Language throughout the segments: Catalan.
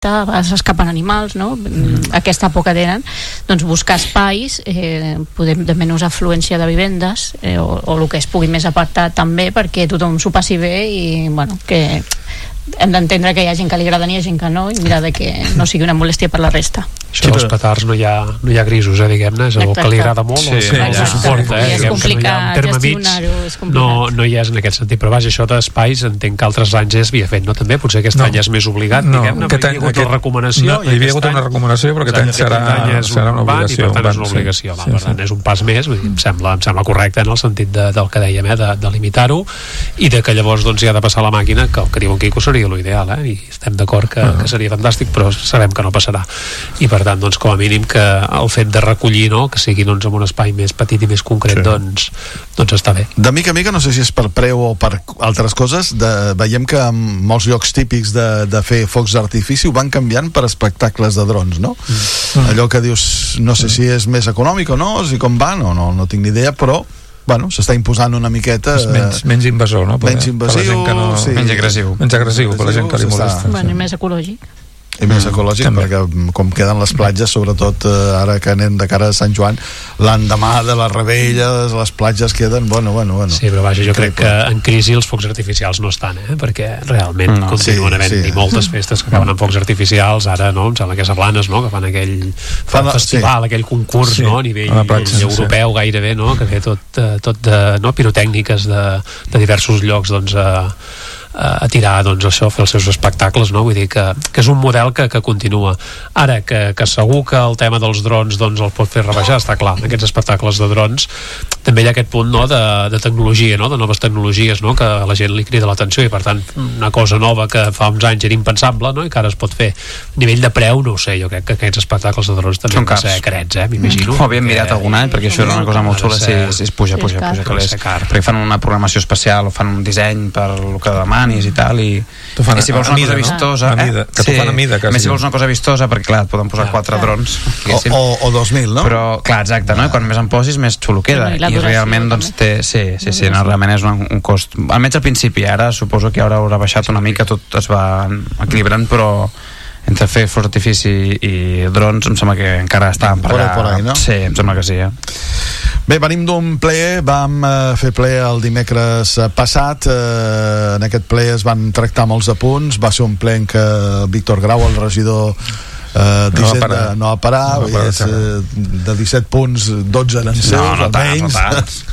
a vegades escapen animals, no? Aquesta por que tenen, doncs buscar espais, podem de menys afluència de vivendes, o el que es pugui més apartar també, perquè tothom s'ho passi bé i, bueno, que hem d'entendre que hi ha gent que li agrada i hi ha gent que no, i mirar de que no sigui una molèstia per la resta. Això dels petards no hi ha grisos, diguem-ne, és el que li agrada molt, ho suporta, és complicat gestionar-ho, no hi és en aquest sentit, però vaja, això d'espais entenc que altres anys ja s'havia fet, no? També potser aquest any és més obligat, diguem-ne, hi havia hagut una recomanació, hi havia hagut una recomanació, però aquest any serà una obligació, i per tant és una obligació, per tant és un pas més, em sembla correcte en el sentit del que dèiem, de limitar-ho, i de que llavors hi ha de passar la màquina, que el que diu en Quico seria l'ideal, i estem d'acord que seria fantàstic, però sabem que no passarà, i per tant, com a mínim que el fet de recollir, que sigui en un espai més petit i més concret, doncs està bé. De mica a mica, no sé si és per preu o per altres coses, veiem que en molts llocs típics de fer focs d'artifici ho van canviant per espectacles de drons, no? Allò que dius, no sé si és més econòmic o no, si com va, no tinc ni idea, però bueno, s'està imposant una miqueta menys invasor, no? Menys invasiu, menys agressiu per la gent que li molesta. Bueno, i més ecològic. I més ecològic, perquè com queden les platges, sobretot ara que anem de cara a Sant Joan, l'endemà de les Rebelles, les platges queden, bueno. Sí, però vaja, jo crec que en crisi els focs artificials no estan, perquè realment continuen havent-hi moltes festes que acaben amb focs artificials, ara, no? Em sembla que és a Blanes, no? Que fan aquell festival, aquell concurs, no? A nivell europeu gairebé, no? Que ve tot de pirotècniques de diversos llocs, doncs, a tirar, doncs, això, fer els seus espectacles, no? Vull dir que és un model que continua. Ara, que segur que el tema dels drons, doncs, el pot fer rebaixar, està clar. Aquests espectacles de drons també hi ha aquest punt, no?, de tecnologia, no?, de noves tecnologies, no?, que a la gent li crida l'atenció, i per tant una cosa nova que fa uns anys era impensable, no?, i que ara es pot fer. A nivell de preu, no ho sé, jo crec que aquests espectacles de drons també han de ser carets, m'imagino. Ho havíem mirat algun any, perquè això era una cosa molt xula, si es puja, perquè fan una programació especial o fan un disseny per el que demanis i tal, i si vols una cosa vistosa, que t'ho fan a mida, si vols una cosa vistosa, perquè clar, et poden posar 4 drons o 2.000, no? Però clar, exacte, no? Quan més en posis més xulo queda, i realment doncs té, no, realment és un cost, almenys al principi. Ara suposo que ara haurà baixat una mica, tot es va equilibrant, però entre fer focs d'artifici i drons em sembla que encara està per ahí, no? Sí, em sembla que sí, Bé, venim d'un ple, vam fer ple el dimecres passat, en aquest ple es van tractar molts de punts, va ser un ple en què Víctor Grau, el regidor d'Hisenda, no va parar, de 17 punts 12 eren seus, almenys.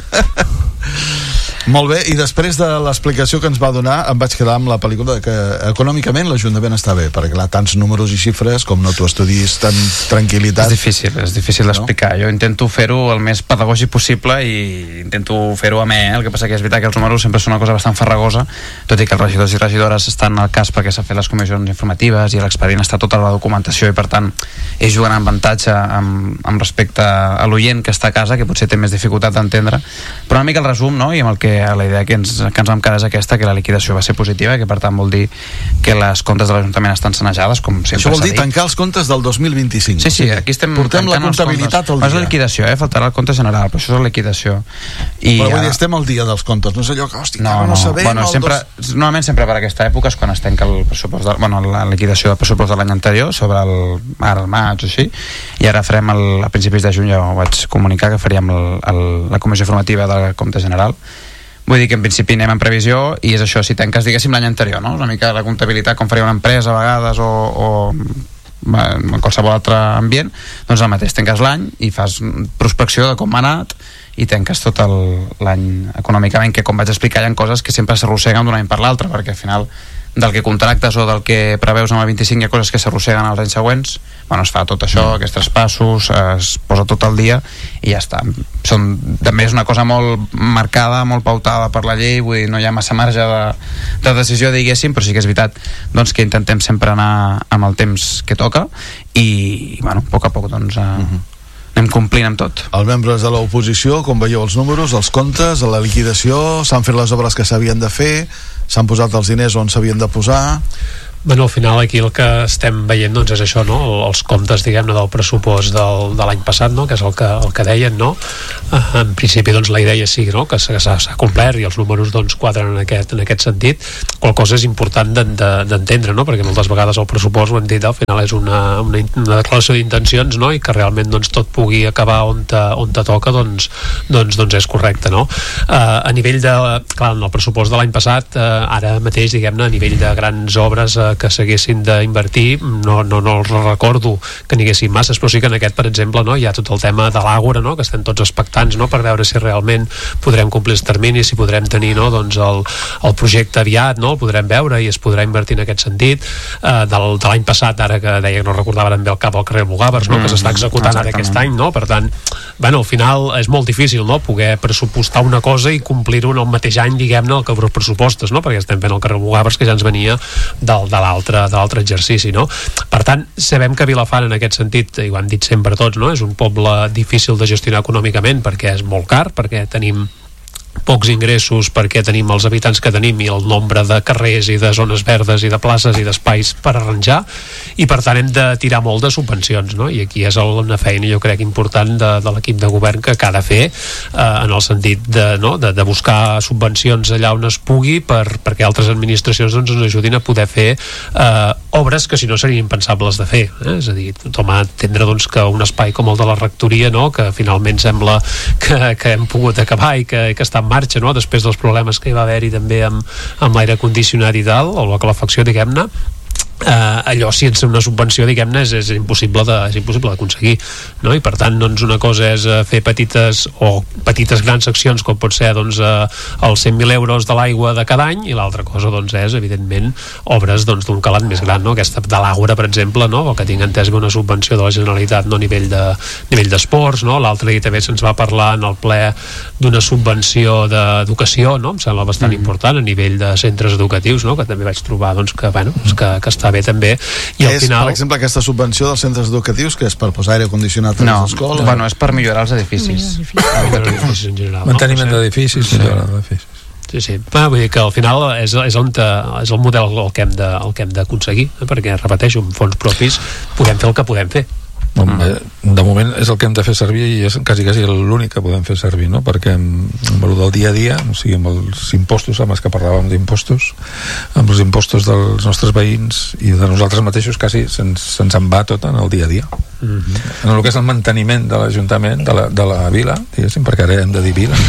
Molt bé, i després de l'explicació que ens va donar em vaig quedar amb la pel·lícula que econòmicament l'Ajuntament està bé, perquè clar, tants números i xifres com no t'ho estudiïs tan tranquil·litat. És difícil d'explicar. Jo intento fer-ho el més pedagògic possible i intento fer-ho amè, el que passa que és veritat que els números sempre són una cosa bastant farragosa, tot i que els regidors i regidores estan al cas perquè s'ha fet les comissions informatives i l'expedient està tota la documentació, i per tant ells juguen en avantatge amb respecte a l'oient que està a casa, que potser té més dificultat d'entendre, però una mica el resum, no? I amb el que la idea que ens vam quedar és aquesta, que la liquidació va ser positiva, que per tant vol dir que les comptes de l'Ajuntament estan sanejades, com sempre s'ha dit. Això vol dir tancar els comptes del 2025. Sí, aquí estem portem la comptabilitat al dia. És la liquidació, faltarà el compte general, però això és la liquidació. Però vull dir, estem al dia dels comptes, no és allò que, hòstia, no sabem... Normalment sempre per aquesta època és quan es tanca el pressupost, la liquidació del pressupost de l'any anterior, sobre el maig o així, i ara farem a principis de juny, ja ho vaig comunicar, que faríem la comissió formativa del compte general. Vull dir que en principi anem en previsió, i és això, si tanques, diguéssim, l'any anterior, no? Una mica la comptabilitat com faria una empresa a vegades o en qualsevol altre ambient, doncs el mateix, tanques l'any i fas prospecció de com ha anat i tanques tot l'any econòmicament, que com vaig explicar hi ha coses que sempre s'arrosseguen d'un any per l'altre, perquè al final del que contractes o del que preveus amb el 25 hi ha coses que s'arrosseguen als anys següents. Bueno, es fa tot això, aquests traspassos, es posa tot al dia i ja està. També és una cosa molt marcada, molt pautada per la llei, vull dir, no hi ha massa marge de decisió, diguéssim, però sí que és veritat doncs, que intentem sempre anar amb el temps que toca i, bueno, a poc a poc doncs anem complint amb tot. Els membres de l'oposició, com veieu els números, els comptes, la liquidació, s'han fet les obres que s'havien de fer, s'han posat els diners on s'havien de posar. Bueno, al final aquí el que estem veient doncs és això, no? Els comptes, diguem-ne, del pressupost de l'any passat, no? Que és el que deien, no? En principi, doncs, la idea sí, no? Que s'ha complert i els números, doncs, quadren en aquest sentit. Qual cosa és important d'entendre, no? Perquè moltes vegades el pressupost, ho hem dit, al final és una declaració d'intencions, no? I que realment, doncs, tot pugui acabar on te toca, doncs és correcte, no? A nivell clar, en el pressupost de l'any passat, ara mateix, diguem-ne, a nivell de grans obres que s'haguessin d'invertir, no els recordo que n'hi haguessin masses, però sí que en aquest, per exemple, no, hi ha tot el tema de l'Àgora, no, que estem tots expectants, no, per veure si realment podrem complir els terminis, si podrem tenir, no, doncs el projecte aviat, no, el podrem veure i es podrà invertir en aquest sentit. De l'any passat, ara que deia que no recordava ben bé el cap al carrer Mugàvers, no, que s'està executant ara aquest any, no, per tant, bueno, al final és molt difícil, no, poder pressupostar una cosa i complir-ho en el mateix any, diguem-ne, el que els pressupostes, no, perquè estem fent el carrer Mugàvers que ja ens venia de l'altre exercici, no? Per tant, sabem que Vilafant en aquest sentit, i ho han dit sempre tots, no? És un poble difícil de gestionar econòmicament perquè és molt car, perquè tenim pocs ingressos, perquè tenim els habitants que tenim i el nombre de carrers i de zones verdes i de places i d'espais per arranjar, i per tant hem de tirar molt de subvencions, no? I aquí és una feina, jo crec, important de l'equip de govern que ha de fer, en el sentit de buscar subvencions allà on es pugui perquè altres administracions doncs, ens ajudin a poder fer obres que si no serien impensables de fer, és a dir, tothom ha d'entendre doncs, que un espai com el de la rectoria, no? Que finalment sembla que hem pogut acabar i que està en marxa, no? Després dels problemes que hi va haver-hi també amb l'aire condicionat i tal, o la calefacció, diguem-ne, allò sense una subvenció, diguem-ne, és impossible d'aconseguir, no? I per tant, doncs, una cosa és fer petites grans accions, com pot ser doncs, els 100.000 euros de l'aigua de cada any, i l'altra cosa doncs, és, evidentment, obres doncs, d'un calat més gran, no? Aquesta de l'Àgora, per exemple, no? O que tinc entès una subvenció de la Generalitat, no? A nivell d'esports, no? L'altre dia també se'ns va parlar en el ple d'una subvenció d'educació, no? Em sembla bastant important, a nivell de centres educatius, no? Que també vaig trobar doncs, que està bé també, i al final... Per exemple, aquesta subvenció dels centres educatius, que és per posar aire condicionat a les escoles? Bueno, és per millorar els edificis. Manteniment d'edificis, millorar d'edificis. Sí. Vull dir que al final és el model el que hem d'aconseguir, perquè, repeteixo, amb fons propis podem fer el que podem fer. De moment és el que hem de fer servir i és quasi l'únic que podem fer servir, no? Perquè amb el del dia a dia, o sigui, amb els impostos, amb els que parlàvem d'impostos, amb els impostos dels nostres veïns i de nosaltres mateixos, quasi se'ns en va tot en el dia a dia. En el que és el manteniment de l'Ajuntament, de la vila, diguéssim, perquè ara hem de dir vila,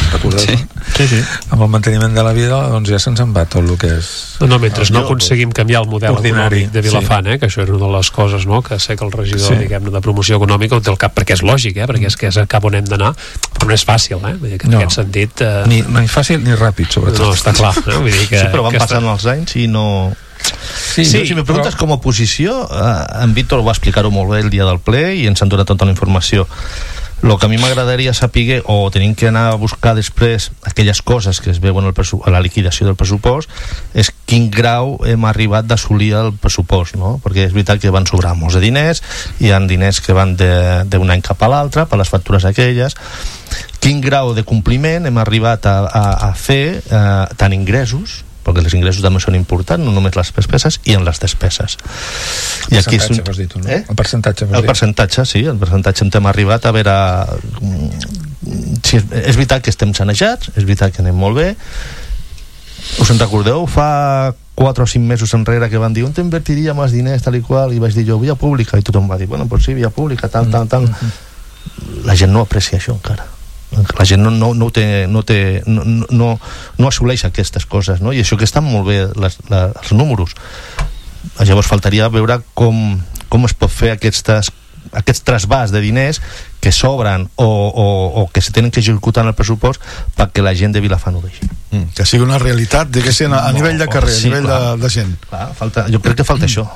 sí. Amb el manteniment de la vila, doncs ja se'ns en va tot el que és... Mentre no aconseguim canviar el model econòmic de Vilafant, que això és una de les coses, no? Que sé que el regidor, diguem-ne, de promoció econòmica ho té al cap, perquè és lògic, perquè és que és cap on hem d'anar, però no és fàcil, vull dir que en aquest sentit... Ni fàcil ni ràpid, sobretot. No, està clar, vull dir que... Sí, però van passant els anys i no... Sí, si me preguntes com a oposició, en Víctor va explicar-ho molt bé el dia del ple i ens han donat tota la informació. El que a mi m'agradaria saber, o tenim que anar a buscar després aquelles coses que es veuen a la liquidació del pressupost, és quin grau hem arribat d'assolir el pressupost, no? Perquè és veritat que van sobrar molts de diners, hi ha diners que van d'un any cap a l'altre per les factures aquelles. Quin grau de compliment hem arribat a fer tant ingressos, perquè els ingressos també són importants, no només les despeses, i en les despeses. El percentatge, has dit, no? El percentatge, el percentatge, sí, el percentatge hem arribat a veure... Sí, és veritat que estem sanejats, és veritat que anem molt bé. Us en recordeu? Fa 4 o 5 mesos enrere que van dir on t'invertiria més diners, tal i qual, i vaig dir jo, via pública, i tothom va dir, bueno, pues sí, via pública, tal. La gent no aprecia això encara. La gent no assoleix aquestes coses, no? I això que estan molt bé els números. Llavors faltaria veure com es pot fer aquests trasbàs de diners que sobren o que se tenen que executar en el pressupost perquè la gent de Vilafant ho vegi. Que sigui una realitat, diguéssim, a nivell de carrer, a nivell de gent. Clar, jo crec que falta això.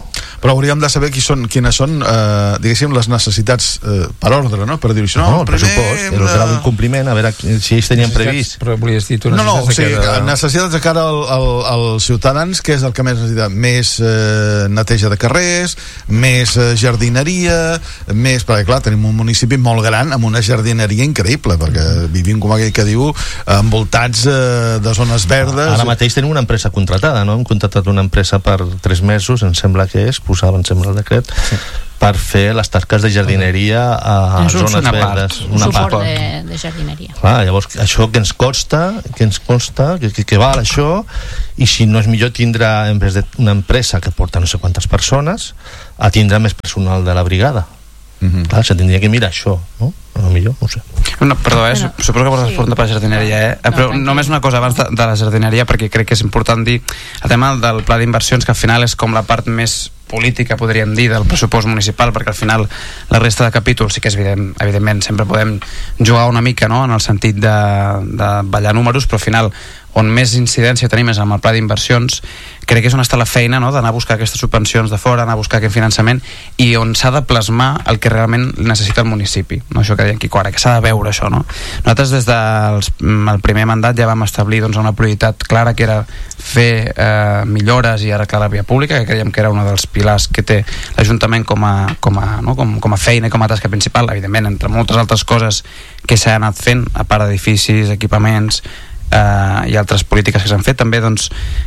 Però hauríem de saber quines són diguéssim, les necessitats per ordre, no? Per dir-ho així. No, el pressupost, el grau d'incompliment, a veure si ells tenien previst. Però volies dir tu necessitats de cara als ciutadans, què és el que més necessita? Més neteja de carrers, més jardineria, més... Perquè, clar, tenim un municipi molt gran amb una jardineria increïble, perquè vivim, com aquell que diu, envoltats de zones verdes. Ara mateix tenim una empresa contratada, no? Hem contractat una empresa per 3 mesos, em sembla que és, posava, em sembla, el decret, per fer les tasques de jardineria a zones verdes. Un suport de jardineria. Clar, llavors, això que ens consta, que val això, i si no és millor tindre, en vez d'una empresa que porta no sé quantes persones, a tindre més personal de la brigada. Clar, se tindria que mirar això, no? A millor, no sé. Perdó, suposo que vols respondre per la jardineria, però només una cosa abans de la jardineria, perquè crec que és important dir el tema del pla d'inversions, que al final és com la part més política, podríem dir, del pressupost municipal, perquè al final la resta de capítols sí que és evidentment sempre podem jugar una mica, no?, en el sentit de ballar números, però al final on més incidència tenim és amb el pla d'inversions. Crec que és on està la feina, no?, d'anar a buscar aquestes subvencions de fora, anar a buscar aquest finançament, i on s'ha de plasmar el que realment necessita el municipi, no? Això que deien Quico ara, que s'ha de veure això, no? Nosaltres des del primer mandat ja vam establir una prioritat clara, que era fer millores i arreglar la via pública, que creiem que era un dels pilars que té l'Ajuntament com a feina i com a tasca principal, evidentment, entre moltes altres coses que s'ha anat fent, a part d'edificis, equipaments i altres polítiques que s'han fet. També doncs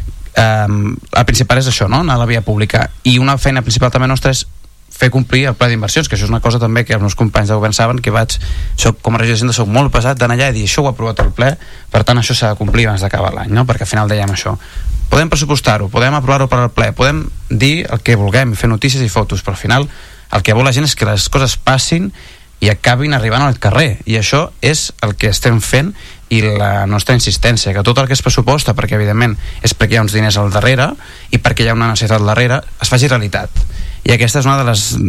el principal és això, no?, anar a la via pública, i una feina principal també nostra és fer complir el pla d'inversions, que això és una cosa també que els meus companys de govern saben, que com a regidor d'Hisenda soc molt pesat d'anar allà i dir això ho ha aprovat el ple, per tant això s'ha de complir abans d'acabar l'any, no? Perquè al final dèiem això, podem pressupostar-ho, podem aprovar-ho per al ple, podem dir el que vulguem, fer notícies i fotos, però al final el que vol la gent és que les coses passin i acabin arribant al carrer, i això és el que estem fent, i la nostra insistència, que tot el que es pressuposta, perquè evidentment és perquè hi ha uns diners al darrere i perquè hi ha una necessitat al darrere, es faci realitat. I aquesta és una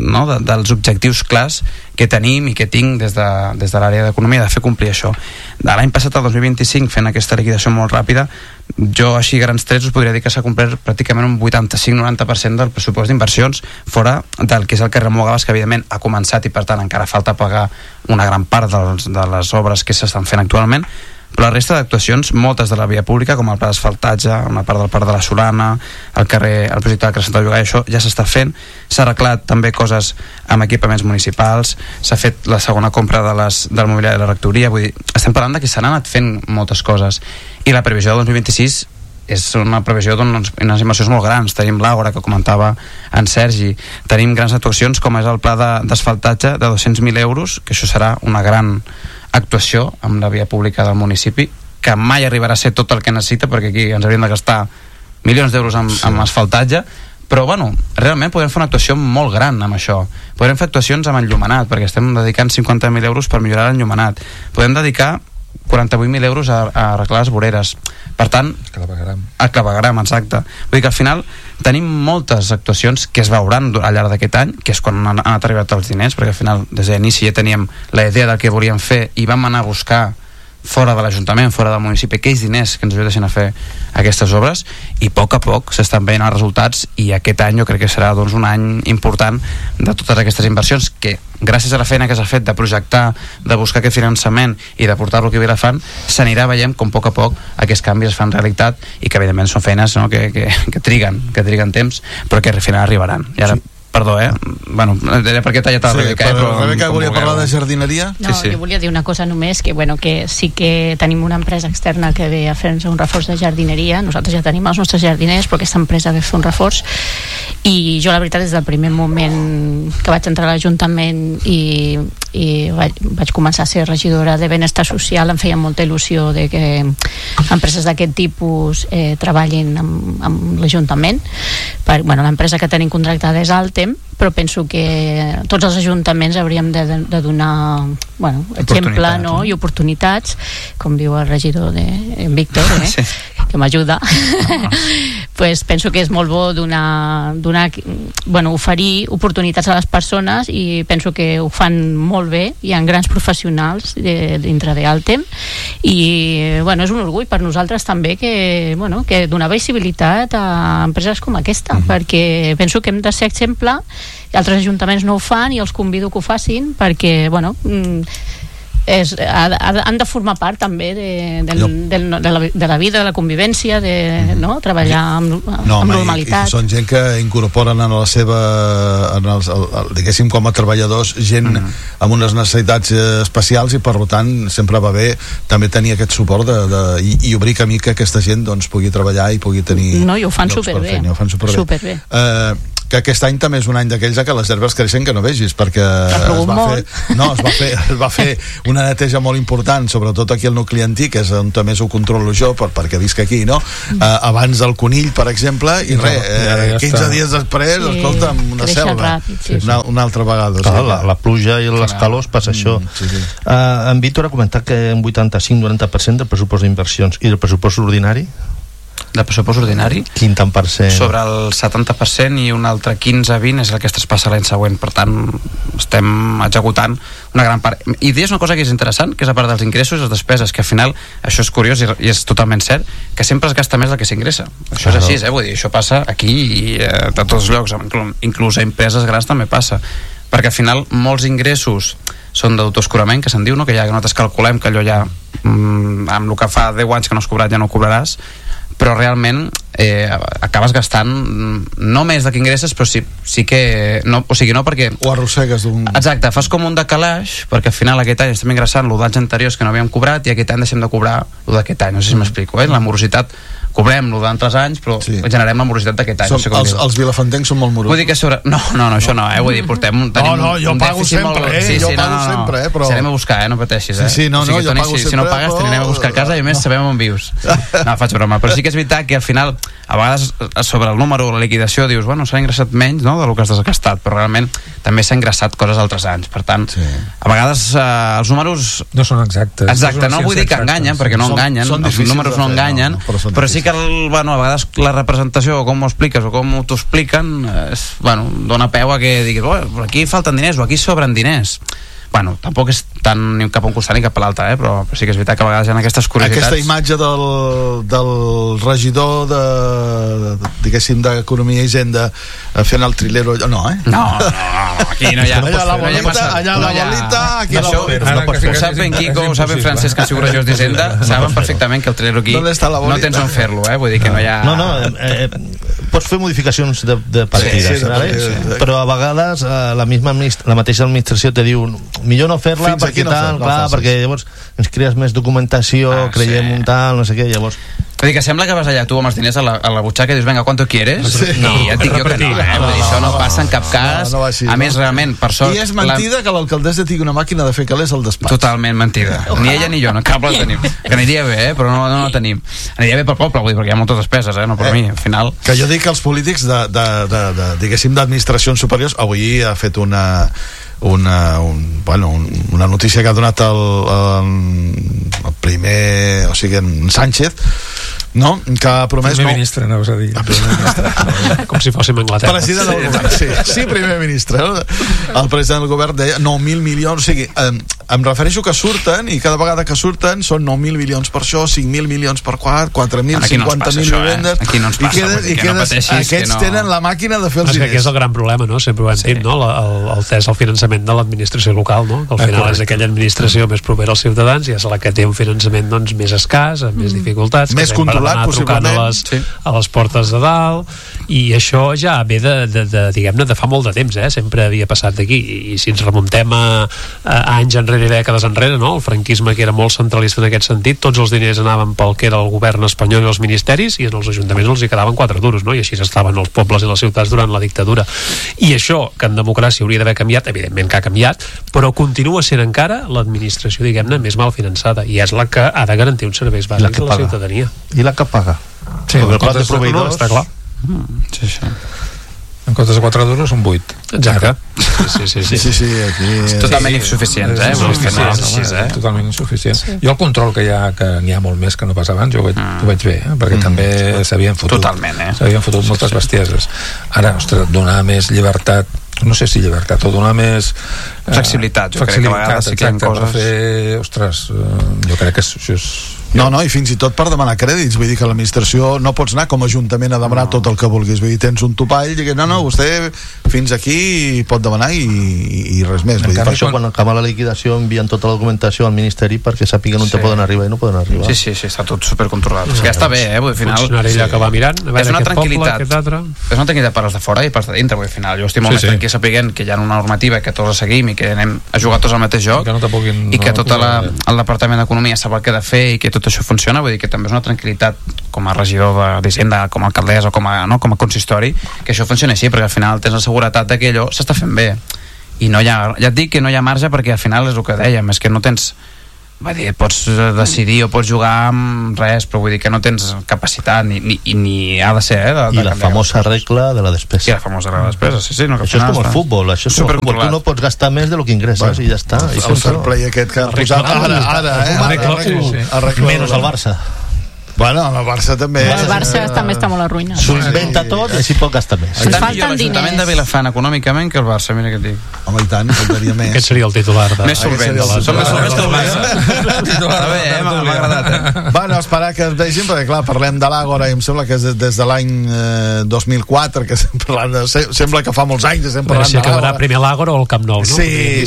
dels objectius clars que tenim i que tinc des de l'àrea d'economia, de fer complir això. De l'any passat al 2025, fent aquesta liquidació molt ràpida, jo així grans trets us podria dir que s'ha complert pràcticament un 85-90% del pressupost d'inversions, fora del que és el carrer Mogales, que evidentment ha començat i per tant encara falta pagar una gran part de les obres que s'estan fent actualment, però la resta d'actuacions, moltes de la via pública, com el pla d'asfaltatge, una part del Parc de la Solana, el projecte del carrer Santa Llogaia, això ja s'està fent. S'ha arreglat també coses amb equipaments municipals, s'ha fet la segona compra del mobiliari de la rectoria, vull dir, estem parlant de que s'han anat fent moltes coses, i la previsió del 2026 és una previsió d'unes inversions molt grans. Tenim l'Àgora, que comentava en Sergi, tenim grans actuacions com és el pla d'asfaltatge de 200.000 euros, que això serà una gran actuació amb la via pública del municipi, que mai arribarà a ser tot el que necessita, perquè aquí ens hauríem de gastar milions d'euros amb asfaltatge, però bueno, realment podem fer una actuació molt gran amb això. Podem fer actuacions amb enllumenat, perquè estem dedicant 50.000 euros per millorar l'enllumenat. Podem dedicar 48.000 euros a arreglar les voreres. Per tant, a clavegueram, exacte. Vull dir que al final tenim moltes actuacions que es veuran al llarg d'aquest any, que és quan han arribat els diners, perquè al final des d'inici ja teníem la idea del que volíem fer i vam anar a buscar fora de l'Ajuntament, fora del municipi, aquells diners que ens ajudessin a fer aquestes obres, i a poc s'estan veient els resultats, i aquest any jo crec que serà un any important de totes aquestes inversions, que gràcies a la feina que s'ha fet de projectar, de buscar aquest finançament i de portar-lo aquí a Vilafant, s'anirà veient com a poc aquests canvis es fan realitat, i que evidentment són feines, no?, que triguen temps, però que al final arribaran. I ara perdó, bueno, perquè t'ha tallat la Rebeca, però Rebeca volia parlar de jardineria. No, sí. Jo volia dir una cosa només, que sí que tenim una empresa externa que ve a fer-nos un reforç de jardineria. Nosaltres ja tenim els nostres jardiners, però aquesta empresa ve a fer un reforç, i jo la veritat des del primer moment que vaig entrar a l'Ajuntament i vaig començar a ser regidora de benestar social, em feia molta il·lusió de que empreses d'aquest tipus treballin amb l'Ajuntament. L'empresa que tenim contractada és Altem, però penso que tots els ajuntaments hauríem de donar exemple, no?, i oportunitats, com diu el regidor en Víctor, que m'ajuda. pues penso que és molt bo oferir oportunitats a les persones, i penso que ho fan molt bé. Hi ha grans professionals dintre d'Altem, i és un orgull per nosaltres també que donar visibilitat a empreses com aquesta, perquè penso que hem de ser exemple. Altres ajuntaments no ho fan i els convido que ho facin, perquè han de formar part també de la vida, de la convivència, de treballar amb normalitat. I són gent que incorporen en la seva diguéssim, com a treballadors, gent amb unes necessitats especials, i per tant sempre va bé també tenir aquest suport i obrir camí que aquesta gent pugui treballar i pugui tenir i ho fan superbé. Que aquest any també és un any d'aquells que les herbes creixen que no vegis, perquè es va fer una neteja molt important, sobretot aquí al nucli antic, que és on també ho controlo jo perquè visc aquí, no? Abans del Conill, per exemple, i 15 dies després, escolta'm, una selva una altra vegada. La pluja i les calors passa això. En Víctor ha comentat que un 85-90% del pressupost d'inversions i del pressupost ordinari, de pressupost ordinari, quin tant per cent? Sobre el 70%, i un altre 15-20 és el que es traspassa l'any següent. Per tant, estem executant una gran part. I és una cosa que és interessant, que és a part dels ingressos i les despeses, que al final, això és curiós i és totalment cert, que sempre es gasta més del que s'ingressa. Això és així, vull dir, això passa aquí i a tots els llocs, inclús a empreses grans també passa, perquè al final molts ingressos són d'autoescurament, que se'n diu, que ja nosaltres calculem que allò ja amb el que fa 10 anys que no has cobrat ja no ho cobraràs, però realment acabes gastant no més del que ingresses, però sí que no, o sigui, no perquè ho arrossegues exacte, fas com un decalaix, perquè al final aquest any estem ingressant lo d'anys anteriors que no havíem cobrat, i aquest any deixem de cobrar lo d'aquest any, no sé si m'explico, la morositat cobrem lo d'altres anys, però generem la morositat d'aquest any. Els vilafantencs són molt morosos. Vull dir que no, això no, vull dir, portem jo pago sempre, jo pago sempre, però... Si anem a buscar, no pateixis, jo pago sempre. Si no pagues, t'anirem a buscar a casa, i a més sabem on vius. No, faig broma, però sí que és veritat que al final, a vegades sobre el número, la liquidació, dius, s'ha ingressat menys del que has desgastat, però realment també s'ha ingressat coses altres anys, per tant, a vegades els números... No són exactes. Exacte, no vull dir que enganyen, perquè no enganyen, els números no enganyen, però sí que a vegades la representació, o com ho expliques o com t'ho expliquen, dona peu a que diguis, aquí falten diners o aquí sobren diners. Tampoc és tant ni cap a un costat ni cap a l'altre, però sí que és veritat que a vegades hi ha aquestes curiositats. Aquesta imatge del regidor diguéssim d'Economia i Hisenda fent el trilero, no, aquí no hi ha allà la bolita, aquí la bolita. Ho sap ben Quico, ho sap ben Francesc, que ha sigut regidors d'Hisenda, saben perfectament que el trilero aquí no tens on fer-lo, vull dir que no hi ha... No, pots fer modificacions de partides, però a vegades la mateixa administració te diu millor no fer-la perquè tal, perquè llavors ens crees més documentació, creiem un tal, no sé què, llavors... Vull dir que sembla que vas allà tu amb els diners a la butxaca i dius, venga, ¿cuánto quieres? I ja et dic jo que no, vull dir, això no passa en cap cas. A més, realment, per sort... I és mentida que l'alcaldessa tingui una màquina de fer calés al despatx. Totalment mentida. Ni ella ni jo, no cap la tenim. Que aniria bé, però no la tenim. Aniria bé pel poble, vull dir, perquè hi ha moltes despeses, no per mi, al final. Que jo dic que els polítics diguéssim, d'administracions superiors, avui ha fet una notícia que ha donat el primer, o sigui, en Sánchez, no? Que ha promès... Primer ministre, anaves a dir. Com si fóssim Anglaterra. President del govern, sí, primer ministre. El president del govern deia 9.000 milions, o sigui, em refereixo que surten, i cada vegada que surten són 9.000 milions per això, 5.000 milions per quart, 4.000, 50.000 vivendes, aquí no ens passa, aquests tenen la màquina de fer els diners. Aquí és el gran problema, no? Sempre ho hem dit, no? El finançament de l'administració local, no? Que al final és aquella administració més propera als ciutadans i és la que té un finançament més escàs, amb més dificultats, més controlat, possiblement, a les portes de dalt, i això ja ve diguem-ne, de fa molt de temps, sempre havia passat d'aquí, i si ens remuntem a anys enrere i dècades enrere, no? El franquisme, que era molt centralista en aquest sentit, tots els diners anaven pel que era el govern espanyol i els ministeris, i en els ajuntaments els hi quedaven 4 duros, no? I així estaven els pobles i les ciutats durant la dictadura. I això, que en democràcia hauria d'haver canviat, evidentment que ha canviat, però continua sent encara l'administració, diguem-ne, més mal finançada, i és la que ha de garantir uns serveis bàsics a la ciutadania. I la que paga? Sí, el plat de proveïdors, està clar. Sí. En comptes de 4 duros, un 8. Exacte. Sí, aquí... Totalment insuficients, Totalment insuficients. Jo el control que n'hi ha molt més que no pas abans, jo ho veig bé, perquè també s'havien fotut. Totalment, s'havien fotut moltes bestieses. Ara, ostres, donar més llibertat, no sé si llibertat, o donar més... flexibilitat, jo crec que a vegades sí que hi ha coses... per fer, ostres, jo crec que això és... No, i fins i tot per demanar crèdits, vull dir que l'administració no pots anar com a ajuntament a demanar tot el que vulguis, vull dir, tens un topall i no, vostè fins aquí pot demanar i res més. Vull dir, per això quan acaba la liquidació envien tota la documentació al Ministeri perquè sàpiguen on te poden arribar i no poden arribar. Sí, està tot supercontrolat. És que ja està bé, al final... Funcionari allà que va mirant, a veure aquest poble, aquest altre... És una tranquil·litat per als de fora i per als de dintre, al final. Jo estic molt més tranquil sapiguent que hi ha una normativa que tots la seguim i que anem a jugar tots al mateix joc i que tot el Departament d'Economia sap el que ha de fer i que tot això funciona, vull dir que també és una tranquil·litat com a regidor d'Hisenda, com a alcaldessa o com a consistori, que això funcioni així, perquè al final tens la seguretat que allò s'està fent bé i no hi ha, ja et dic que no hi ha marge perquè al final és el que dèiem, és que no tens, va dir, pots decidir o pots jugar amb res, però vull dir que no tens capacitat ni ha de ser i la famosa regla de la despesa. I la famosa regla de la despesa, sí, no, això és com el futbol, tu no pots gastar més de lo que ingresses i ja està. El fair play aquest que ha posat ara menys el Barça. Bueno, el Barça també... El Barça també està molt arruïnat. S'ho inventa tot i així pot gastar més. Ens falten diners. L'Ajuntament de Vilafant econòmicament que el Barça, mira què et dic. Home, i tant, faltaria més. Aquest seria el titular. Més solvent. Som més solvents que el Barça. Està bé, m'ha agradat. Bueno, esperar que es vegin, perquè clar, parlem de l'Àgora i em sembla que és des de l'any 2004 que estem parlant, sembla que fa molts anys estem parlant de l'Àgora. Si acabarà primer l'Àgora o el Camp Nou, no? Sí.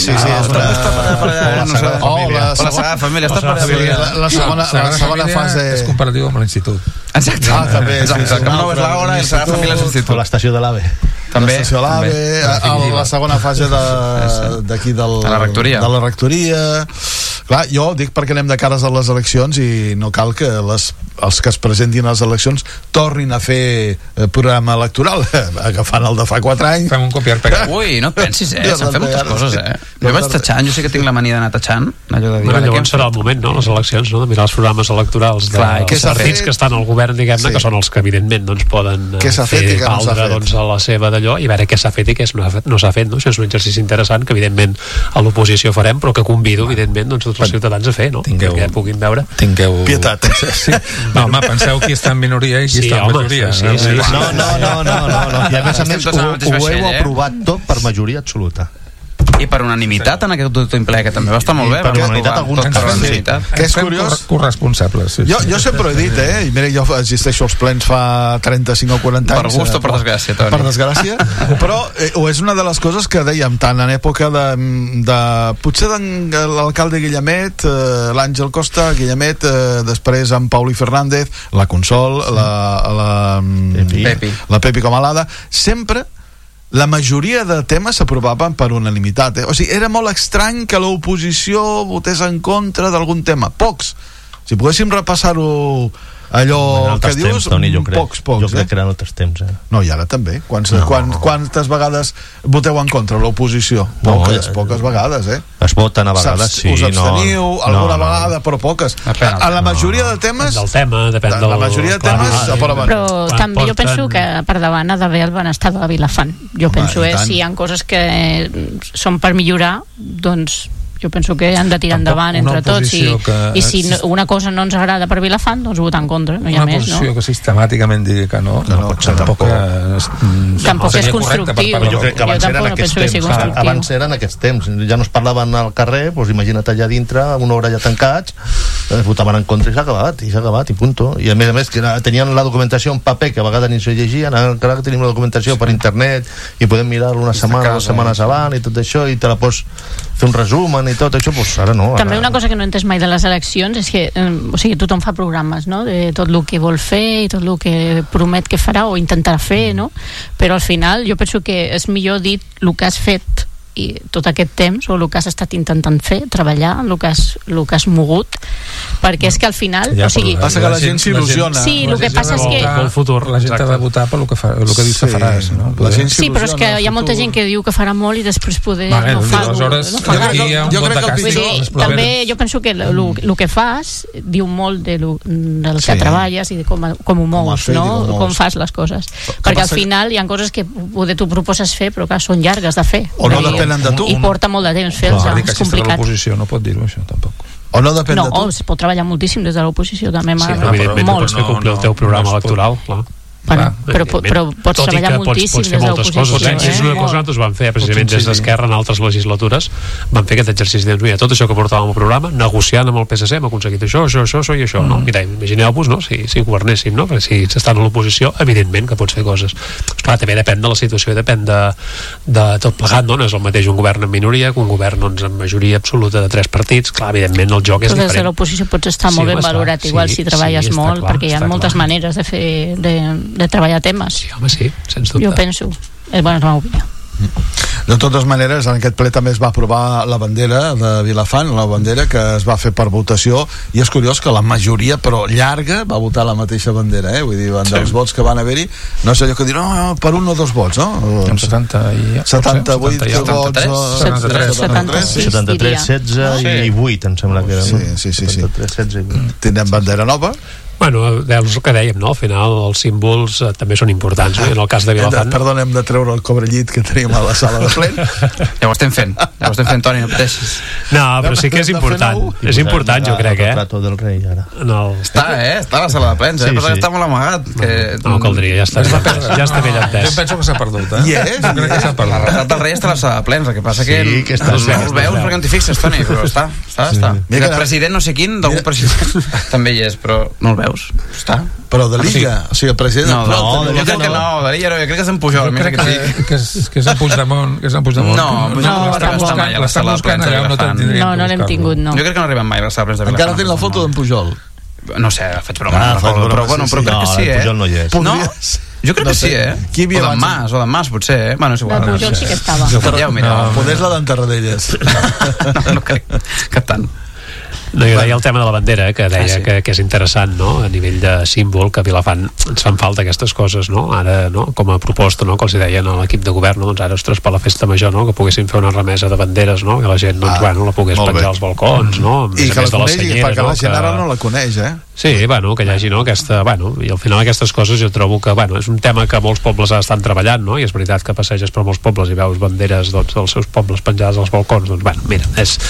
La segona fase és comparatiu amb l'institut. Exacte. També. El Camp Nou és l'Àgora i el Sagrada Família és l'institut. L'estació de l'AVE. També. L'estació de l'AVE, la segona fase d'aquí de la rectoria. Clar, jo dic perquè anem de cares a les eleccions i no cal que els que es presentin a les eleccions tornin a fer programa electoral agafant el de fa 4 anys. Fem un copiar-pegar. Ui, no et pensis, s'han fet moltes coses, Jo vaig tatxant, jo sé que tinc la mania d'anar tatxant, allò de dir... Llavors serà el moment, no?, les eleccions, no?, de mirar els programes electorals dels partits que estan al govern, diguem-ne, que són els que evidentment poden fer valdre a la seva d'allò i veure què s'ha fet i què no s'ha fet, no? Això és un exercici interessant que evidentment a l'oposició farem, però que convido evidentment tots els ciutadans a fer, no? Perquè puguin veure. Tingueu pietat. No, home, penseu qui està en minoria i qui està en majoria. No. I a més ho heu aprovat tot per majoria absoluta. I per unanimitat en aquest últim ple, que també va estar molt bé. Per unanimitat alguns que és curiós. Corresponsables. Jo sempre he dit, i mira, jo assisteixo als plens fa 35 o 40 anys. Per gust o per desgràcia, Toni? Per desgràcia, però és una de les coses que dèiem tant en època potser l'alcalde Guillemet, l'Àngel Costa, Guillemet, després en Pauli Fernández, la Consol, la Pepi Comalada, sempre la majoria de temes s'aprovaven per unanimitat, O sigui, era molt estrany que l'oposició votés en contra d'algun tema. Pocs. Si poguéssim repassar-ho allò que dius, pocs. Jo crec que eren altres temps, No, i ara també. Quantes vegades voteu en contra l'oposició? Poques vegades, Es voten a vegades, sí. Us absteniu alguna vegada, però poques. A la majoria de temes... Del tema, depèn del... La majoria de temes s'aproven. Però també jo penso que per davant ha d'haver el benestar de Vilafant. Jo penso, si hi ha coses que són per millorar, doncs... Jo penso que han de tirar endavant entre tots i si una cosa no ens agrada per Vilafant, doncs votar en contra, no hi ha més, no? Una posició que sistemàticament digui que no pot ser tampoc és constructiu. Jo crec que abans eren aquests temps. Abans eren aquests temps. Ja no es parlaven al carrer, doncs imagina't allà dintre, una hora ja tancats, votaven en contra i s'ha acabat, i punto. I a més que tenien la documentació en paper, que a vegades ni se llegien, ara que tenim la documentació per internet i podem mirar-lo una setmana, 2 setmanes abans i tot això, i te la pots fer un resum i tot això, doncs ara no. També una cosa que no he entès mai de les eleccions és que, tothom fa programes, no?, de tot el que vol fer i tot el que promet que farà o intentarà fer, no? Però al final jo penso que és millor dir el que has fet i tot aquest temps, o el que has estat intentant fer, treballar, el que has mogut, perquè és que al final, o sigui... Passa que la gent s'il·lusiona. Sí, el que passa és que... El futur, la gent ha de votar per el que dius que faràs, no? Sí, però és que hi ha molta gent que diu que farà molt i després poder no fa. Aleshores, aquí hi ha un vot de càstig. També jo penso que el que fas diu molt del que treballes i de com ho mous, no? Com fas les coses. Perquè al final hi ha coses que poder tu proposes fer però que són llargues de fer. O no depenen de tu. I porta molt de temps fer-los, és complicat. L'oposició no pot dir-ho, això, tampoc. O no depèn de tu. No, es pot treballar moltíssim des de l'oposició, també. Sí, però evidentment no pots fer complir el teu programa electoral, clar. Però pots treballar moltíssim des de l'oposició. És una cosa que nosaltres vam fer precisament des d'Esquerra en altres legislatures, vam fer aquest exercici de mira, tot això que portàvem al programa, negociant amb el PSC hem aconseguit això i això, no? Mira, imagineu-vos, no? Si governéssim, no? Perquè si s'estan a l'oposició, evidentment que pots fer coses. Clar, també depèn de la situació, depèn de tot plegat, no? No és el mateix un govern en minoria que un govern amb majoria absoluta de 3 partits. Clar, evidentment el joc és diferent. Des de l'oposició pots estar molt ben valorat, igual si treballes molt, perquè hi ha moltes maneres de fer de treballar temes. Sí, home, sí, sens dubte. Jo penso, és la meva opinió. De totes maneres, en aquest ple també es va aprovar la bandera de Vilafant, la bandera que es va fer per votació, i és curiós que la majoria, però llarga, va votar la mateixa bandera, vull dir, dels vots que van haver-hi, no sé allò que dir, no, per un o dos vots, no? 78 vots, 73, 16 i 8, em sembla que eren. Sí. 73, 16 i 8. Tindrem bandera nova? Bueno, és el que dèiem, no? Al final els símbols també són importants, en el cas de Vilafant. Perdona, hem de treure el cobrellit que tenim a la sala de ple. Ja ho estem fent, Toni, no pateixis. No, però sí que és important. És important, jo crec, El retrato del rei, ara. Està a la sala de plens, però està molt amagat. No caldria, ja està ben entès. Jo penso que s'ha perdut, I és? Jo crec que s'ha perdut. El retrat del rei està a la sala de plens, el que passa que no el veus perquè no t'hi fixes, Toni, però està. El president no sé quin, d'algun president també hi és, però no el veus. Està. Però de l'Illa, o sigui, el president... No, jo crec que no, de l'Illa no, jo crec que és en Pujol. Jo crec que és en Puigdemont. No, l'estan buscant allà on no te'n tindrien. No l'hem tingut, no. Jo crec que no arriben mai a les sales de Vilafant. Encara tens la foto d'en Pujol? No sé, faig broma, però crec que sí, Pujol no hi és. No? Jo crec que sí, Qui havia o d'en Mas, potser, Bueno, és igual. El Pujol sí que estava. Ja ho mireu. Poder és la d'en Tarradellas. No crec que tant. No, jo deia el tema de la bandera, que deia que és interessant, no? A nivell de símbol, que a Vilafant ens fan falta aquestes coses, no? Ara, no? Com a proposta, no? Que els deien a l'equip de govern, no? Doncs ara, ostres, per la festa major, no? Que poguessin fer una remesa de banderes, no? Que la gent, doncs, la pogués penjar als balcons, no? I que la conegui, perquè la gent ara no la coneix, Sí, bueno, que hi hagi, no? I al final aquestes coses jo trobo que, és un tema que molts pobles estan treballant, no? I és veritat que passeges per molts pobles i veus banderes, doncs, dels seus pobles penjades als balcons, doncs, mira,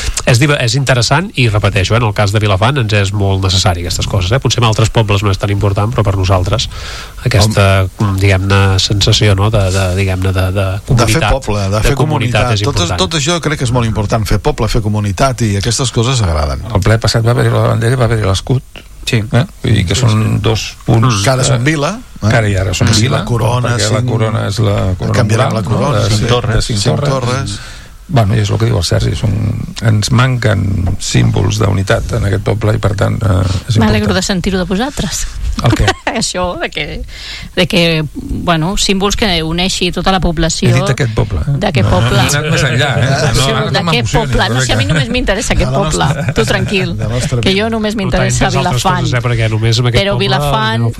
és interessant i repeteixo, en el cas de Vilafant ens és molt necessari aquestes coses, potser en altres pobles no és tan important, però per nosaltres aquesta, diguem-ne, sensació, no? De comunitat, de fer poble, de fer comunitat és important. Tot això crec que és molt important, fer poble, fer comunitat, i aquestes coses agraden. El ple passat va haver-hi la bandera i va haver-hi l'escut. Sí. Vull dir que són dos punts que ara són vila, que ara i ara són vila, la corona, perquè la corona és la corona canviaran la corona de Cinc Torres. Bueno, i és el que diu el Sergi, ens manquen símbols d'unitat en aquest poble i per tant és important. M'alegro de sentir-ho de vosaltres. El què? Això, de que bueno, símbols que uneixi tota la població. He dit d'aquest poble. D'aquest poble. He anat més enllà, d'aquest poble. No sé, a mi només m'interessa aquest poble. Tu tranquil. Que jo només m'interessa Vilafant. Però Vilafant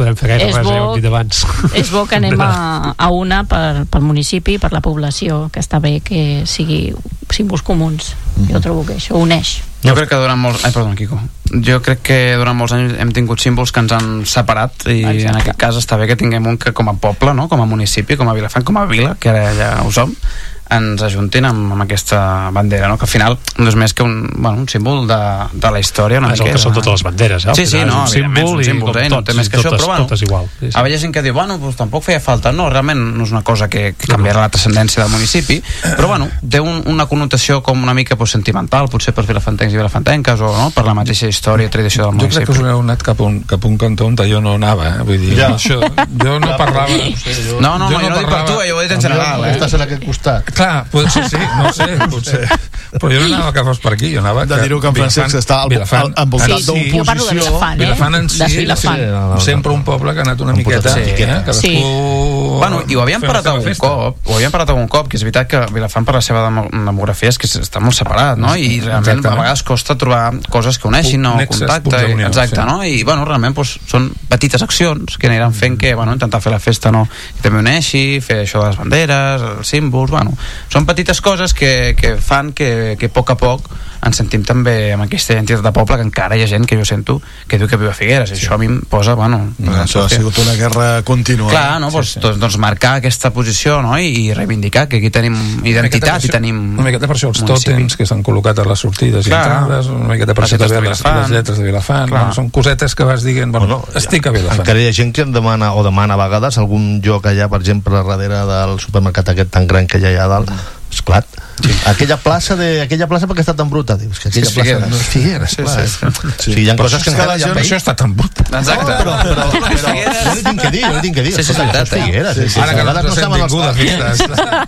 és bo que anem a una pel municipi, per la població, que està bé que sigui símbols comuns. Jo trobo que això uneix. Jo crec que durant molts... perdona, Quico. Jo crec que durant molts anys hem tingut símbols que ens han separat i en aquest cas està bé que tinguem un que com a poble, no? Com a municipi, com a Vilafant, com a vila, que ara ja ho som, ens ajuntin amb aquesta bandera, no? Que al final no és més que un símbol de la història. És el que són totes les banderes, Sí, no, evidentment, és un símbol, no té més que això, però totes igual. A vegades gent que diu, tampoc feia falta. No, realment no és una cosa que canviarà la transcendència del municipi, però té una connotació com una mica sentimental, potser per vilafantencs i vilafantenques, o no, per la mateixa història i tradició del municipi. Jo crec que us heu anat cap a un cantó on jo no anava, vull dir, jo no parlava... No, jo no dic per tu, jo ho he dit en general. Estàs en aquest costat. Clar, potser sí, no sé, potser. Però jo no anava que fos per aquí, jo anava de dir-ho que en Francesc està envoltat d'oposició. Jo parlo de Vilafant, Vilafant en si, sempre un poble que ha anat una miqueta, cadascú... Bueno, i ho havíem parat algun cop, que és veritat que Vilafant per la seva demografia és que està molt separat, no? I realment a vegades costa trobar coses que uneixin, no? Contacte, exacte, no? I, bueno, realment són petites accions que aniran fent que, bueno, intentar fer la festa, no? Que també uneixi, fer això de les banderes, els símbols, bueno, són petites coses que fan que a poc ens sentim també amb aquesta identitat de poble, que encara hi ha gent que jo sento que diu que viu a Figueres, i això a mi em posa, bueno... Això ha sigut una guerra contínua. Clar, no? Doncs marcar aquesta posició, no? I reivindicar que aquí tenim identitat i tenim... Una miqueta per això els tòtems que s'han col·locat a les sortides i entrades, una miqueta per això també les lletres de Vilafant, són cosetes que vas dient, bueno, estic a Vilafant. Encara hi ha gent que em demana a vegades algun lloc allà, per exemple, darrere del supermercat aquest tan gran que hi ha allà dalt, esclar, aquella plaça perquè està tan bruta, dius que aquella plaça no és Figueres, sí, hi ha coses que encara per això està tan bruta. Exacte, però jo li tinc que dir és Figueres, ara que no saben els Figueres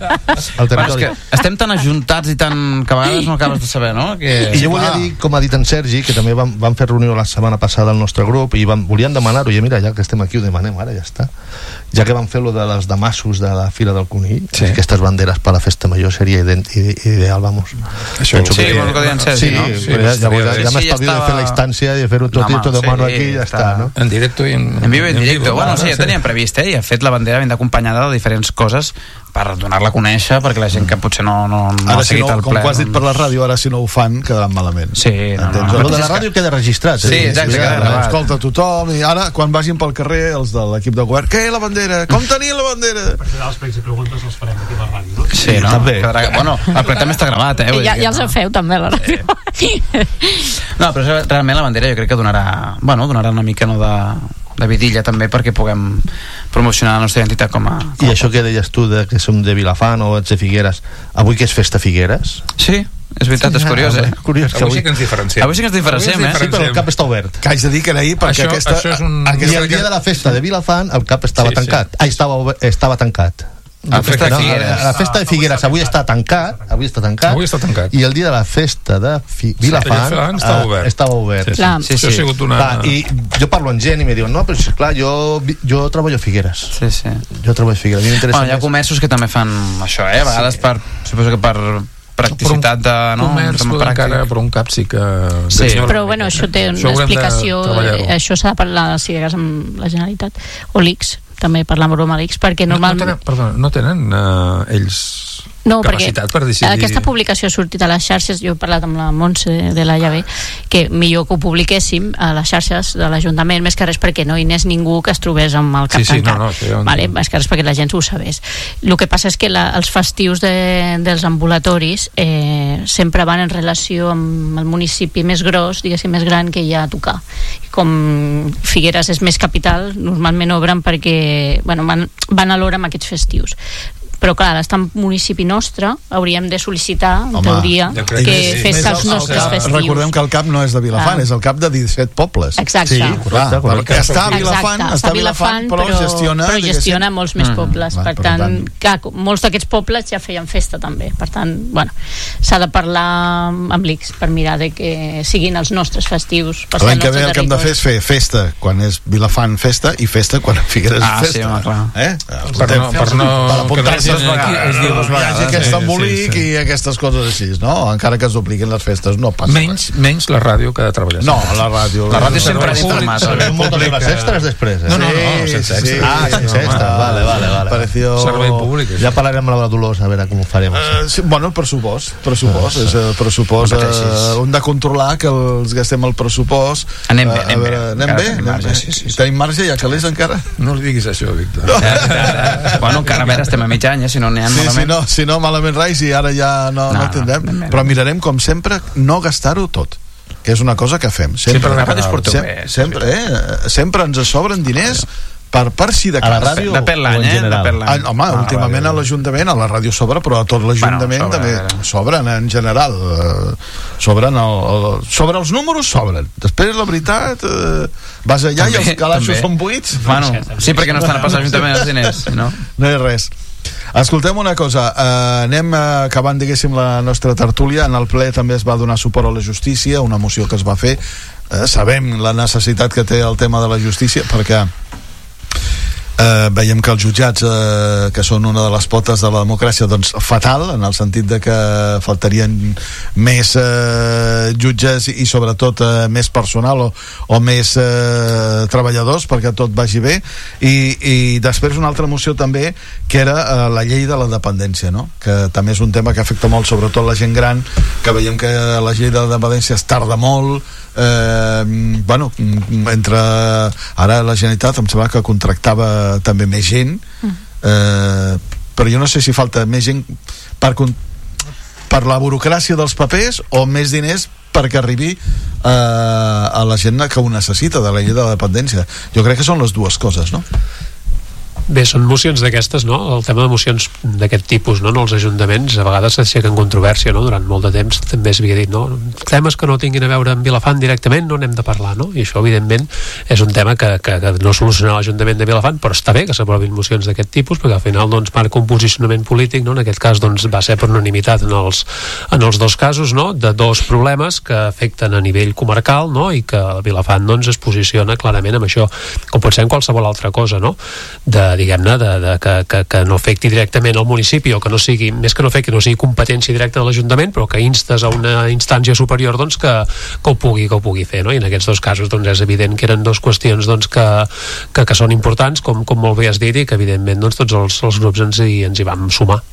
al territori. Estem tan ajuntats i tan que a vegades no acabes de saber, no? I jo volia dir, com ha dit en Sergi, que també vam fer reunió la setmana passada al nostre grup i volíem demanar-ho, i mira, ja que estem aquí ho demanem, ara ja està, ja que vam fer lo de les damassos de la Fira del Conill, aquestes banderes per la festa major seria ideal, vamos. Sí, bueno, que deien Sergi, no? Ja m'estalvio de fer la instància i fer-ho tot i tot de mano aquí i ja està, no? En directo i en vivo i en directo. Bueno, sí, ja teníem previst, i ha fet la bandera ben acompanyada de diferents coses per donar-la a conèixer, perquè la gent que potser no ha seguit el ple... Com has dit per la ràdio, ara si no ho fan quedaran malament. Sí, no. De la ràdio queda registrat. Sí, exacte. Escolta tothom, i ara, quan vagin pel carrer, els de l'equip de govern, què, la bandera? Com tenia la bandera? Per això els pregs i preguntes els farem aquí a la ràdio, no? Sí, no? També. Bueno, el ple també està gravat, Ja els feu també a la ràdio. No, però realment la bandera jo crec que donarà una mica de vidilla també perquè puguem promocionar la nostra identitat com a I això que deies tu de que som de Vilafant o ets de Figueres, avui que és festa Figueres? Sí, és veritat, és curiós, Curiós, avui sí que ens diferenciem. Avui sí que ens diferenciem, Sí, però el CAP està obert. Que haig de dir que era ahir, perquè això és I el dia de la festa de Vilafant el CAP estava tancat. Estava tancat. La festa de Figueres. La festa de Figueres avui està tancat. I el dia de la festa de Vilafant estava obert. Sí. Això ha sigut una... I jo parlo amb gent i me diuen, no, però clar, jo treballo a Figueres. Sí. Jo treballo a Figueres. Bueno, hi ha comerços que també fan això, a vegades suposo que per practicitat de... Comerç, encara, però un CAP sí que... Sí, però bueno, això té una explicació, això s'ha de parlar si hagués amb la Generalitat o l'ICS, també parlar amb l'ICS, perquè normalment... No tenen ells capacitat per decidir... Aquesta publicació ha sortit a les xarxes, jo he parlat amb la Montse de la Llave, que millor que ho publiquéssim a les xarxes de l'Ajuntament, més que res perquè no hi anés ningú que es trobés amb el cap tancat. Més que res perquè la gent ho sabés. El que passa és que els festius dels ambulatoris sempre van en relació amb el municipi més gros, diguéssim, més gran que hi ha a tocar. Com Figueres és més capital, normalment obren perquè van a l'hora amb aquests festius. Però clar, estant municipi nostre hauríem de sol·licitar, en teoria, que fes els nostres festius. Recordem que el CAP no és de Vilafant, és el CAP de 17 pobles. Exacte. Sí, correcte. Està a Vilafant, però gestiona molts més pobles. Per tant, molts d'aquests pobles ja feien festa també. Per tant, s'ha de parlar amb l'ICS per mirar de que siguin els nostres festius. L'any que ve el que hem de fer és fer festa quan és Vilafant festa i festa quan Figueres festa. Per no apuntar-se aquest embolic i aquestes coses així, no? Encara que es dupliquin les festes no passa menys la ràdio que ha de treballar. No, la ràdio sempre ha d'informat. Moltes hores extres després. No, sense extra. Sense extra, vale. Servei públic. Ja parlarem amb la Dolors a veure com ho farem. Bueno, el pressupost és el pressupost. Hem de controlar que els gastem el pressupost. Anem bé. Tenim marge, ja calés encara? No li diguis això, Víctor. Bueno, encara a veure, estem a mig any, si no n'hi ha malament. Si no malament rais, i ara ja no tindrem. Però mirarem, com sempre, no gastar-ho tot, que és una cosa que fem sempre ens sobren diners per si de cas. A la ràdio depèn l'any, home, últimament a l'Ajuntament, a la ràdio sobra, però a tot l'Ajuntament també sobren en general. Sobren els números, sobren. Després, la veritat, vas allà i els calaixos són buits. Sí, perquè no estan a passar l'Ajuntament els diners. No hi ha res. Escoltem una cosa, anem acabant, diguéssim, la nostra tertúlia. En el ple també es va donar suport a la justícia, una moció que es va fer. Sabem la necessitat que té el tema de la justícia, perquè veiem que els jutjats, que són una de les potes de la democràcia, doncs fatal, en el sentit de que faltarien més jutges i sobretot més personal o més treballadors perquè tot vagi bé. I després una altra moció també, que era la llei de la dependència, no? Que també és un tema que afecta molt sobretot la gent gran, que veiem que la llei de la dependència es tarda molt. Entre ara la Generalitat em sembla que contractava també més gent, però jo no sé si falta més gent per la burocràcia dels papers o més diners perquè arribi a la gent que ho necessita de la llei de la dependència. Jo crec que són les dues coses, no? Bé, són mocions d'aquestes, no? El tema de mocions d'aquest tipus, no? En els ajuntaments a vegades s'aixequen controvèrsia, no? Durant molt de temps també s'havia dit, no? Temes que no tinguin a veure amb Vilafant directament no n'hem de parlar, no? I això evidentment és un tema que no solucionarà l'Ajuntament de Vilafant, però està bé que s'aprovin mocions d'aquest tipus, perquè al final doncs marca un posicionament polític, no? En aquest cas doncs va ser per unanimitat en els dos casos, no? De dos problemes que afecten a nivell comarcal, no? I que Vilafant doncs es posiciona clarament amb això, com pot ser en qualsevol altra cosa, no? Diguem-ne, que no afecti directament al municipi, o que no sigui, més que no afecti, no sigui competència directa de l'Ajuntament, però que instes a una instància superior doncs que ho pugui fer, no? I en aquests dos casos doncs és evident que eren dues qüestions doncs que són importants, com molt bé has dit, i que evidentment doncs tots els grups ens hi vam sumar.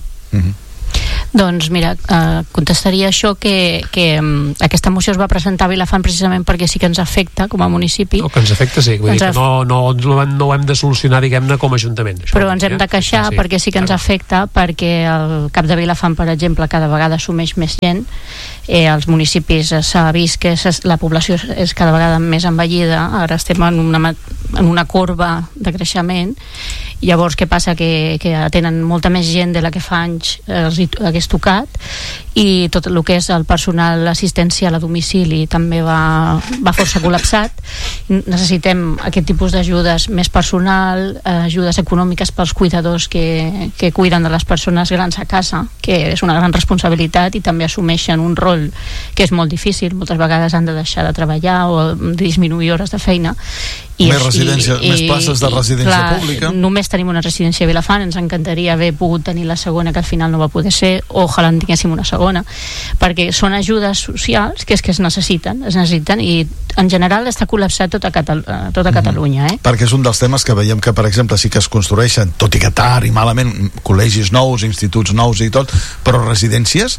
Doncs mira, contestaria això que aquesta moció es va presentar a Vilafant precisament perquè sí que ens afecta com a municipi. No, que ens afecta, sí, vull dir que no ho hem de solucionar, diguem-ne, com a Ajuntament. Però ens hem de queixar perquè sí que ens afecta, perquè el cap de Vilafant, per exemple, cada vegada assumeix més gent. Els municipis s'ha vist que la població és cada vegada més envellida, ara estem en una corba de creixement. Llavors què passa? Que tenen molta més gent de la que fa anys hagués tocat, i tot el que és el personal assistencial a domicili també va força col·lapsat. Necessitem aquest tipus d'ajudes, més personal, ajudes econòmiques pels cuidadors que cuiden de les persones grans a casa, que és una gran responsabilitat, i també assumeixen un rol que és molt difícil, moltes vegades han de deixar de treballar o disminuir hores de feina. Més places de residència pública. Només tenim una residència a Vilafant, ens encantaria haver pogut tenir la segona, que al final no va poder ser, o ojalà en tinguéssim una segona, perquè són ajudes socials que es necessiten, i en general està col·lapsat tota Catalunya. Perquè és un dels temes que veiem que, per exemple, sí que es construeixen, tot i que tard i malament, col·legis nous, instituts nous i tot, però residències,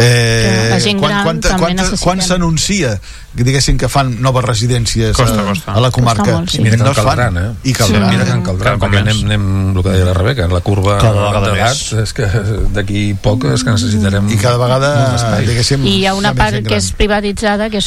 quan s'anuncia, diguéssim, que fan noves residències a la comarca? I mira que en caldran, i mira que en caldran, perquè anem el que deia la Rebeca, la curva d'edat, és que d'aquí poc és que necessitarem, i cada vegada, diguéssim, i hi ha una part que és privatitzada, que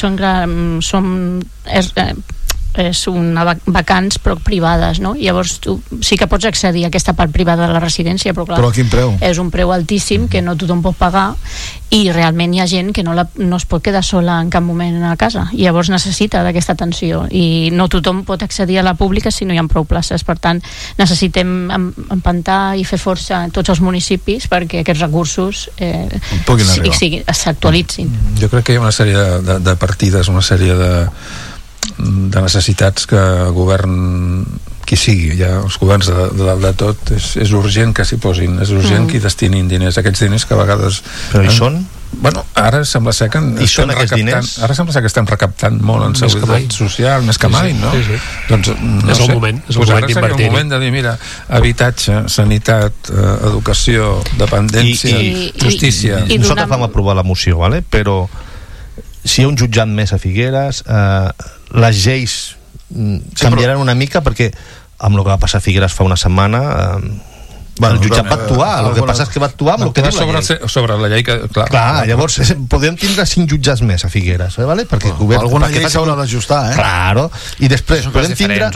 és vacants però privades, no? Llavors tu sí que pots accedir a aquesta part privada de la residència, però clar, però a quin preu? És un preu altíssim que no tothom pot pagar, i realment hi ha gent que no es pot quedar sola en cap moment a casa, i llavors necessita d'aquesta atenció, i no tothom pot accedir a la pública si no hi ha prou places. Per tant, necessitem empantar i fer força en tots els municipis perquè aquests recursos s'actualitzin. Jo crec que hi ha una sèrie de partides, una sèrie de necessitats que el govern, qui sigui, ja els governs de tot, és urgent que s'hi posin, és urgent que hi destinin diners, aquests diners que a vegades... Però hi són? Bueno, ara sembla ser que estem recaptant molt en seguretat social, més que mai, no? Sí. Doncs és el moment d'invertir. És el moment de dir, mira, habitatge, sanitat, educació, dependència, justícia. Nosaltres vam aprovar la moció, ¿vale? Però si hi ha un jutjat més a Figueres, les lleis canviaran una mica, perquè amb el que va passar a Figueres fa una setmana, el jutjat va actuar, el que passa és que va actuar amb el que diu la llei. Sobre la llei que... Clar, llavors podem tindre 5 jutjats més a Figueres, ¿vale? Perquè alguna llei s'haurà d'ajustar, Claro, i després podem tindre...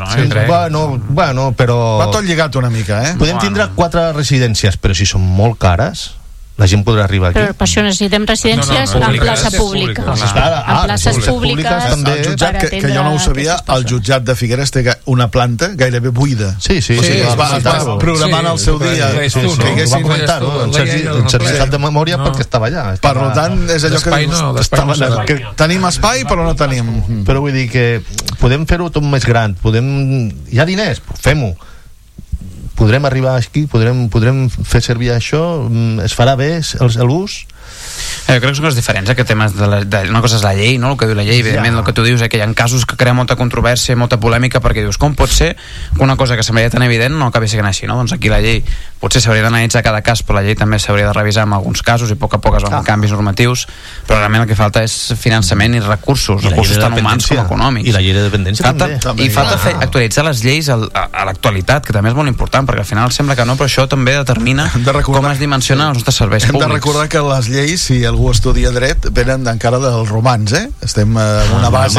Bueno, però... Va tot lligat una mica, Podem tindre 4 residències, però si són molt cares, la gent podrà arribar aquí. Però per això necessitem residències en plaça pública. En places públiques també. El jutjat, que jo no ho sabia, el jutjat de Figueres té una planta gairebé buida. Sí. Es va programant el seu dia. Va comentar-ho en certificat de memòria perquè estava allà. Per tant, és allò que tenim espai però no tenim. Però vull dir que podem fer-ho tot més gran, hi ha diners, fem-ho, podrem arribar aquí, podrem fer servir això, es farà bé l'ús. Jo crec que són coses diferents, que temes una cosa és la llei, no? El que diu la llei, evidentment el que tu dius, que hi ha casos que crea molta controvèrsia, molta polèmica, perquè dius, com pot ser que una cosa que semblaria tan evident no acabi sent així, no? Doncs aquí la llei potser s'hauria d'analitzar cada cas, però la llei també s'hauria de revisar en alguns casos i a poc es van canvis normatius, però realment el que falta és finançament i recursos tant humans com econòmics. I la llei de dependència també. I falta actualitzar les lleis a l'actualitat, que també és molt important, perquè al final sembla que no, però això també determina com es dimensionen els nostres serveis públics. Hem de recordar que les lleis, si algú estudia dret, venen encara dels romans, Estem en una base...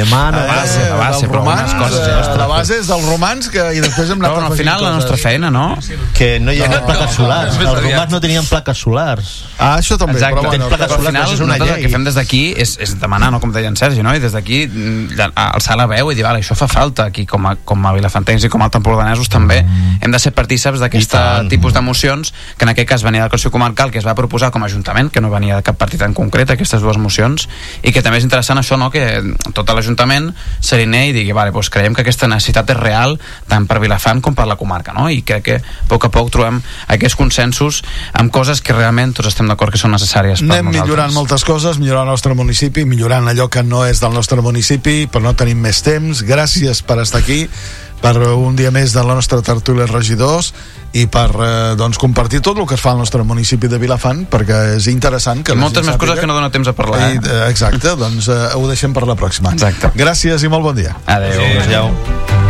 La base és dels romans i després hem anat... Al final la nostra feina, no? Que no hi ha plaques solars. Els romans no tenien plaques solars. Això també. Exacte, però al final nosaltres el que fem des d'aquí és demanar, no, com deia en Sergi, no? I des d'aquí alçar la veu i dir, vale, això fa falta aquí, com a vilafantencs i com a altempordanesos també hem de ser partíceps d'aquest tipus d'emocions, que en aquest cas venia del Consell Comarcal, que es va proposar com a Ajuntament, que no venia de cap partit en concret, aquestes dues mocions, i que també és interessant això, no? Que tot l'Ajuntament s'alinei i digui, vale, doncs creiem que aquesta necessitat és real tant per Vilafant com per la comarca, no? I crec que a poc trobem aquests consensos amb coses que realment tots estem d'acord que són necessàries per nosaltres. Anem millorant moltes coses, millorant el nostre municipi, millorant allò que no és del nostre municipi, però no tenim més temps. Gràcies per estar aquí, per un dia més de la nostra tertúlia regidors i per compartir tot el que es fa al nostre municipi de Vilafant, perquè és interessant que moltes més coses que no dona temps a parlar. Exacte, doncs ho deixem per la pròxima. Exacte. Gràcies i molt bon dia. Adéu.